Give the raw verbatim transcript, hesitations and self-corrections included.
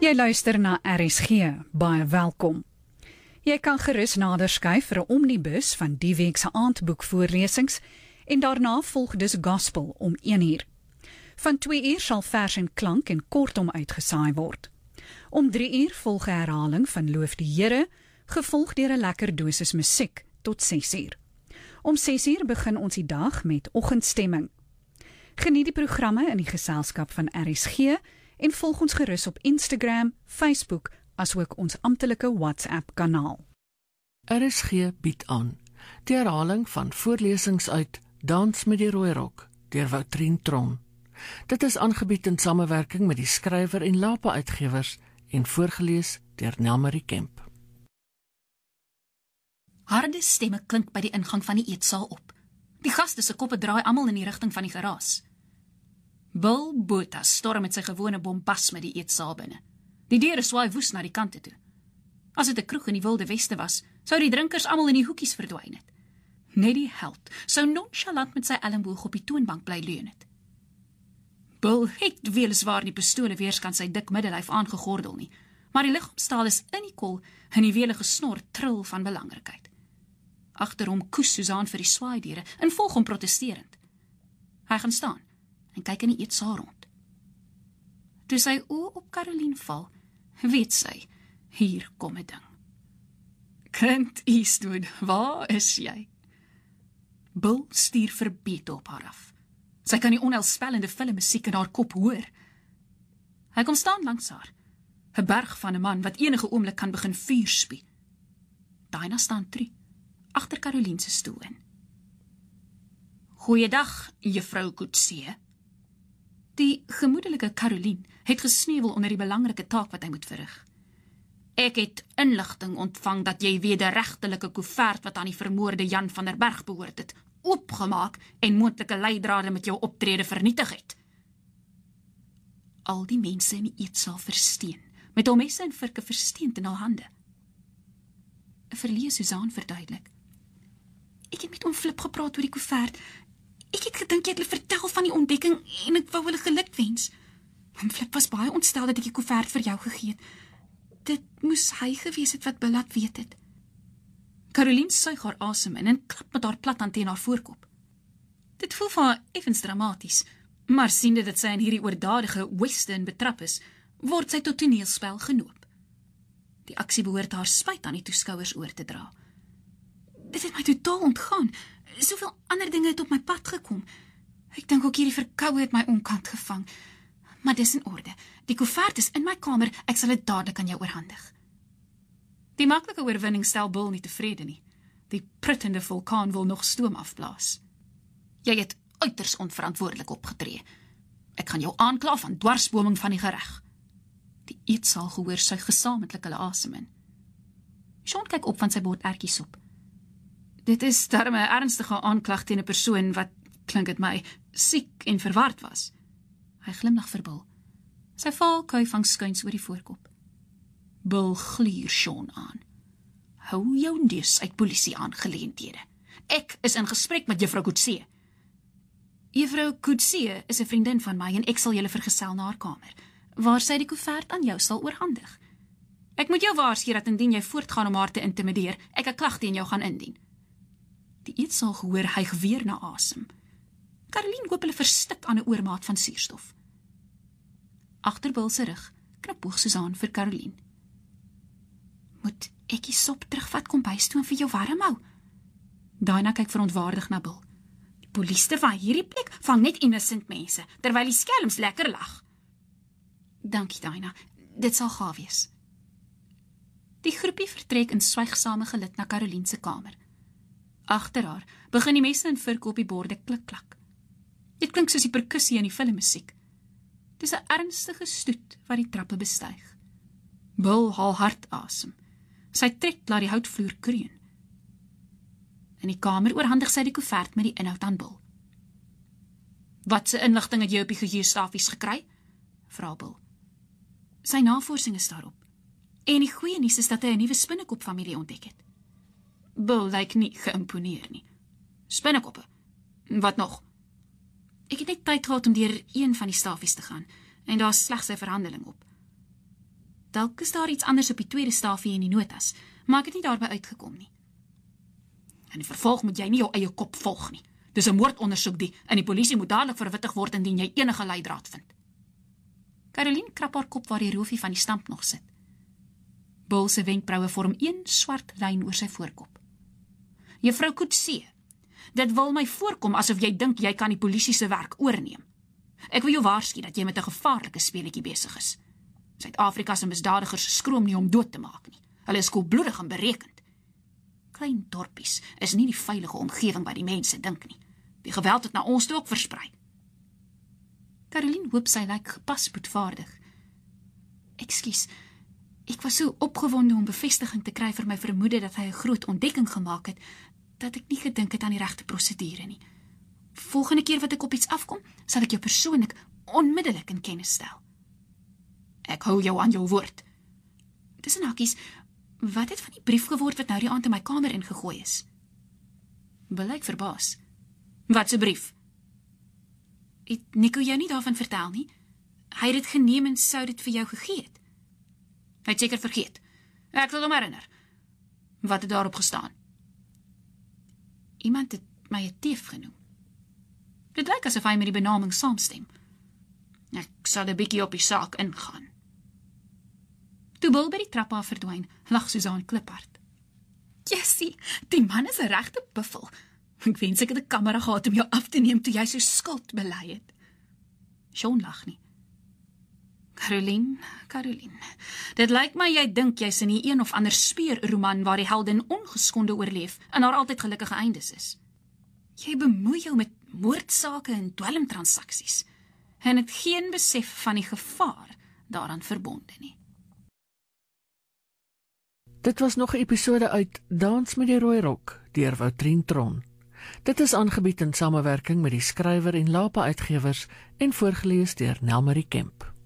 Jy luister na R S G, baie welkom. Jy kan gerus nader skuif vir 'n omnibus van die week se aandboekvoorlesings en daarna volg dus gospel om een uur. Van twee uur sal vers en klank en kortom uitgesaai word. Om drie uur volg 'n herhaling van Loof die Here, gevolg deur 'n lekker dosis musiek tot ses uur. Om ses uur begin ons die dag met oggendstemming. Geniet die programme in die geselskap van R S G en volg ons gerus op Instagram, Facebook, asook ons amptelike WhatsApp-kanaal. R S G bied aan die herhaling van voorlesings uit Dans met die Rooirok deur Woutrien Tron. Dit is aangebied in samewerking met die skrywer en Lapa uitgewers en voorgelees deur Nelmarie Kemp. Harde stemme klink by die ingang van die eetsaal op. Die gaste se koppe draai almal in die rigting van die geraas. Bill Botha storm met sy gewone bombas met die eetsaal binne. Die deure swaai woes na die kante toe. As dit 'n kroeg in die Wilde Weste was, sou die drinkers almal in die hoekies verdwyn het. Net die held sou nonchalant met sy elmboog op die toonbank bly leun het. Bill het weliswaar nie pistole weerskant sy dik middellyf aangegordel nie, maar die liggaamstaal is in die kol en die welige snor tril van belangrikheid. Agter hom koes Susan vir die swaaidiere en volg hom protesterend. Hy gaan staan en kyk in die eetsaal rond. Toe sy oë op Caroline val, weet sy, hier kom 'n ding. Clint Eastwood, waar is jy? Bill stuur verbete op haar af. Sy kan die onheilspellende filmmusiek in haar kop hoor. Hy kom staan langs haar, 'n berg van 'n man wat enige oomblik kan begin vuur spie. Dinah staan tree, agter Caroline se stoel in. Goeiedag, juffrou Coetzee. Die gemoedelike Caroline het gesneuwel onder die belangrike taak wat hy moet verrig. Ek het inligting ontvang dat jy wederregtelike koevert wat aan die vermoorde Jan van der Berg behoort het, oopgemaak en moontlike leidrade met jou optrede vernietig het. Al die mense in die eetsaal versteen, met hul messe en virke versteend in hul hande. 'n Verleë Susan verduidelik. Ek het met oom Flip gepraat oor die koevert. Ek het gedink jy het hulle vertel van die ontdekking en ek wou hulle geluk wens. Oom Flip was baie ontstel dat ek die koevert vir jou gegee het. Dit moes hy gewees het wat Bill laat weet het. Caroline suig haar asem in en klap met haar plat hand teen haar voorkop. Dit voel vir haar effens dramaties, maar siende dat sy in hierdie oordadige western betrap is, word sy tot toneelspel genoop. Die aksie behoort haar spyt aan die toeskouers oor te dra. Dit het my totaal ontgaan. Soveel ander dinge het op my pad gekom. Ek dink ook hierdie verkoue het my onkant gevang. Maar dis in orde. Die koevert is in my kamer, ek sal dit dadelik aan jou oorhandig. Die maklike oorwinning stel Bill nie tevrede nie. Die pruttende vulkaan wil nog stoom afblaas. Jy het uiters onverantwoordelik opgetree. Ek gaan jou aankla van dwarsboming van die gereg. Die eetsaal gehoor suig gesamentlik hulle asem in. Sean kyk op van sy bord ertjiesop. Dit is darm 'n ernstige aanklag teen 'n persoon wat, klink dit my, siek en verward was. Hy glimlag vir Bill. Sy vaal kuif vang skuins oor die voorkop. Bill gluur Sean aan. Hou jou neus uit polisie aangeleenthede. Ek is in gesprek met juffrou Coetzee. Juffrou Coetzee is 'n vriendin van my en ek sal julle vergesel na haar kamer, waar sy die koevert aan jou sal oorhandig. Ek moet jou waarsku dat indien jy voortgaan om haar te intimideer, ek 'n klag teen jou gaan indien. Die eetsaal gehoor hy geweer na asem. Caroline hoop hulle verstik aan 'n oormaat van suurstof. Agter Bill se rug knipoog Susan vir Caroline. Moet ek die sop terugvat kom bystoom vir jou warm hou? Dinah kyk verontwaardig na Bill. Die polisie van hierdie plek vang net innocent mense, terwyl die skelms lekker lag. Dankie Dinah, dit sal gaaf wees. Die groepie vertrek in swygsame gelid na Caroline se kamer. Agter haar begin die messe en virke op die borde klik-klak. Dit klink soos die perkussie in die filmmusiek. Dis 'n ernstige stoet wat die trappe bestyg. Bill haal hard asem. Sy tred laat die houtvloer kreun. In die kamer oorhandig sy die koevert met die inhoud aan Bill. Wat se inligting het jy op die geheerstafies gekry? Vra Bill. Sy navorsing is daarop. En die goeie nuus is dat hy 'n nuwe spinnekopfamilie ontdek het. Bill lyk nie geïmponeer nie. Spinnekoppe? Wat nog? Ek het net tyd gehad om deur een van die stafies te gaan, en daar is slegs 'n verhandeling op. dalk is daar iets anders op die tweede stafie in die notas, maar ek het nie daarby uitgekom nie. In die vervolg moet jy nie jou eie kop volg nie. Dis 'n moordondersoek die, en die polisie moet dadelik verwittig word indien jy enige leidraad vind. Caroline krap haar kop waar die roofie van die stamp nog sit. Bull se wenkbroue vorm een swart lyn oor sy voorkop. Juffrou Coetzee, dit wil my voorkom asof jy dink jy kan die polisie se werk oorneem. Ek wil jou waarsku dat jy met 'n gevaarlike speletjie besig is. Suid-Afrika se misdadigers skroom nie om dood te maak nie. Hulle is koelbloedig en berekend. Klein dorpies is nie die veilige omgewing wat die mense dink nie. Die geweld het na ons toe ook versprei. Caroline hoop sy lyk gepas boetvaardig. Ekskuus, ek was so opgewonde om bevestiging te kry vir my vermoede dat hy 'n groot ontdekking gemaak het, dat ek nie gedink het aan die regte prosedure nie. Volgende keer wat ek op iets afkom, sal ek jou persoonlik onmiddellik in kennis stel. Ek hou jou aan jou woord. Tussen hakies, wat het van die brief geword wat nou die aand in my kamer ingegooi is? Blyk verbaas. Wat 'n brief? Het Nico jou nie daarvan vertel nie? Hy het dit geneem en sou dit vir jou gegee het. Hy het seker vergeet. Ek sal hom herinner. Wat het daarop gestaan? Iemand het my 'n teef genoem. Dit lyk asof hy met die benaming saamstem. Ek sal 'n bietjie op die saak ingaan. Toe Bill by die trap af verdwyn, lag Susan kliphard. Jessie, die man is 'n regte buffel. Ek wens ek het 'n kamera gehad om jou af te neem toe jy so skuld bely het. Sean lag nie. Caroline, Caroline, dit lyk my jy dink jy's in die een of ander speurroman waar die heldin ongeskonde oorleef en haar altyd gelukkige eindes is. Jy bemoei jou met moordsake en dwelmtransaksies en het geen besef van die gevaar daaraan verbonde nie. Dit was nog 'n episode uit Dans met die Rooi Rok deur Woutrien Tron. Dit is aangebied in samewerking met die skrywer en Lapa Uitgewers en voorgeles deur Nelmarie Kemp.